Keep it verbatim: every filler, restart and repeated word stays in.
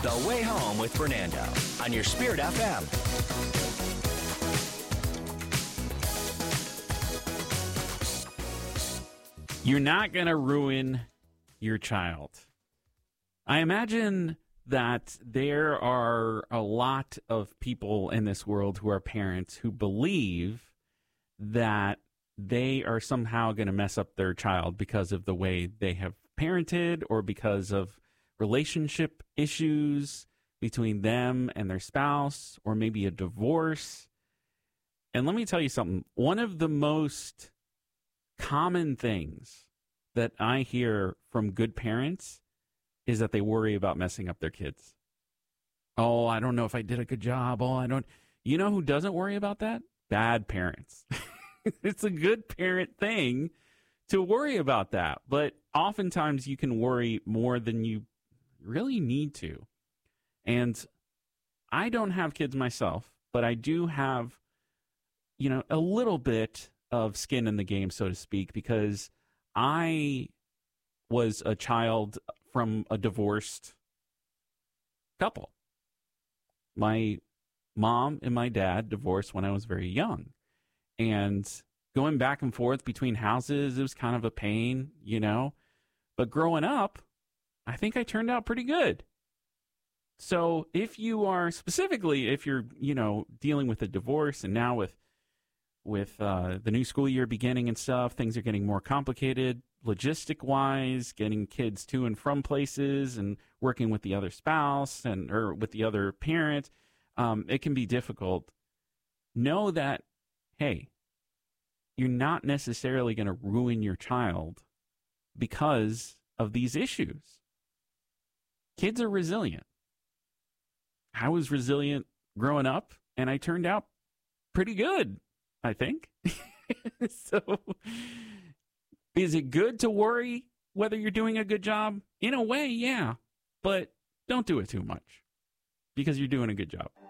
The Way Home with Fernando on your Spirit F M. You're not going to ruin your child. I imagine that there are a lot of people in this world who are parents who believe that they are somehow going to mess up their child because of the way they have parented or because of relationship issues between them and their spouse or maybe a divorce. And let me tell you something. One of the most common things that I hear from good parents is that they worry about messing up their kids. Oh, I don't know if I did a good job. Oh, I don't. You know who doesn't worry about that? Bad parents. It's a good parent thing to worry about that. But oftentimes you can worry more than you really need to. And I don't have kids myself, but I do have, you know, a little bit of skin in the game, so to speak, because I was a child from a divorced couple. My mom and my dad divorced when I was very young. And going back and forth between houses, it was kind of a pain, you know. But growing up, I think I turned out pretty good. So if you are, specifically, if you're, you know, dealing with a divorce and now with with uh, the new school year beginning and stuff, things are getting more complicated, logistic-wise, getting kids to and from places and working with the other spouse and or with the other parent, um, it can be difficult. Know that, hey, you're not necessarily going to ruin your child because of these issues. Kids are resilient. I was resilient growing up, and I turned out pretty good, I think. So, is it good to worry whether you're doing a good job? In a way, yeah. But don't do it too much because you're doing a good job.